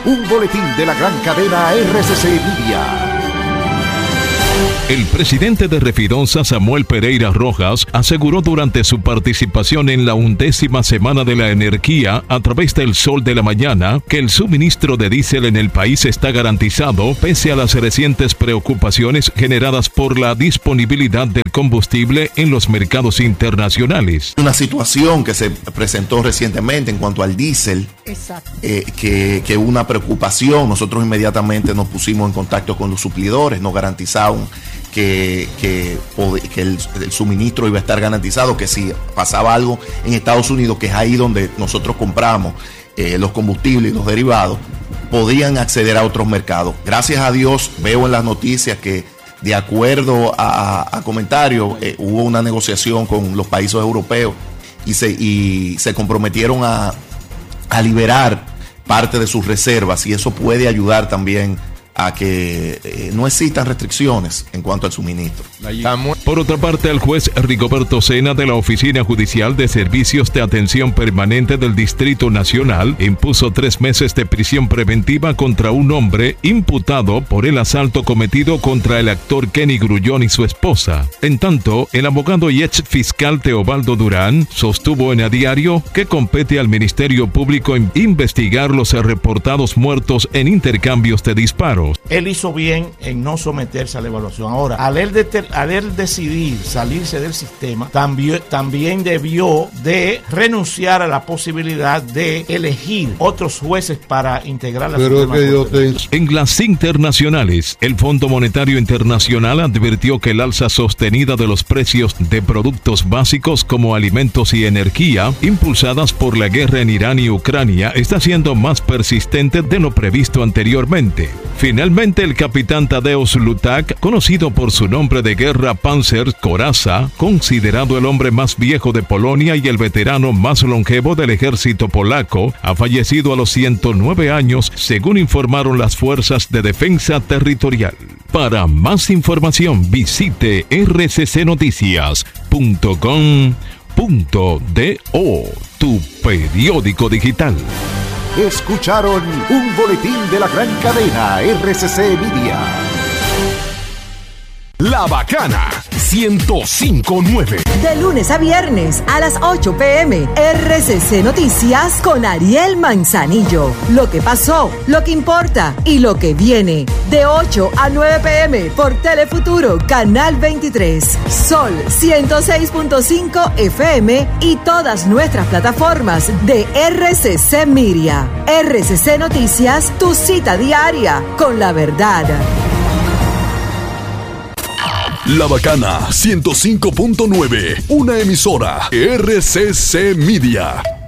Un boletín de la gran cadena RCC Media. El presidente de Refidonza, Samuel Pereira Rojas, aseguró durante su participación en la 11ª Semana de la Energía a través del Sol de la Mañana que el suministro de diésel en el país está garantizado pese a las recientes preocupaciones generadas por la disponibilidad del combustible en los mercados internacionales. Una situación que se presentó recientemente en cuanto al diésel, que una preocupación. Nosotros inmediatamente nos pusimos en contacto con los suplidores, nos garantizaron que el suministro iba a estar garantizado, que si pasaba algo en Estados Unidos, que es ahí donde nosotros compramos los combustibles y los derivados, podían acceder a otros mercados. Gracias a Dios veo en las noticias que, de acuerdo a comentarios, hubo una negociación con los países europeos y se comprometieron a liberar parte de sus reservas, y eso puede ayudar también a que no existan restricciones en cuanto al suministro. Por otra parte, el juez Rigoberto Sena de la Oficina Judicial de Servicios de Atención Permanente del Distrito Nacional impuso 3 meses de prisión preventiva contra un hombre imputado por el asalto cometido contra el actor Kenny Grullón y su esposa. En tanto, el abogado y ex fiscal Teobaldo Durán sostuvo en A Diario que compete al Ministerio Público investigar los reportados muertos en intercambios de disparos. Él hizo bien en no someterse a la evaluación. Ahora, al él decidir salirse del sistema, también debió de renunciar a la posibilidad de elegir otros jueces para integrar la Suprema Corte. En las internacionales, el Fondo Monetario Internacional advirtió que el alza sostenida de los precios de productos básicos como alimentos y energía, impulsadas por la guerra en Irán y Ucrania, está siendo más persistente de lo previsto anteriormente. Finalmente, el capitán Tadeusz Lutak, conocido por su nombre de guerra Panzer Coraza, considerado el hombre más viejo de Polonia y el veterano más longevo del ejército polaco, ha fallecido a los 109 años, según informaron las Fuerzas de Defensa Territorial. Para más información, visite rccnoticias.com.do, tu periódico digital. Escucharon un boletín de la gran cadena RCC Media. La Bacana 105.9. De lunes a viernes a las 8 p.m. RCC Noticias con Ariel Manzanillo. Lo que pasó, lo que importa y lo que viene. De 8 a 9 p.m. por Telefuturo, Canal 23. Sol 106.5 FM y todas nuestras plataformas de RCC Media. RCC Noticias, tu cita diaria con la verdad. La Bacana 105.9, una emisora RCC Media.